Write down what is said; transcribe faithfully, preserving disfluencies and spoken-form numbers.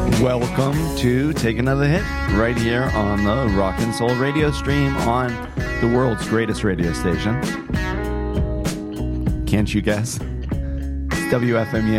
Welcome to Take Another Hit, right here on the Rock and Soul radio stream on the world's greatest radio station. Can't you guess? It's W F M U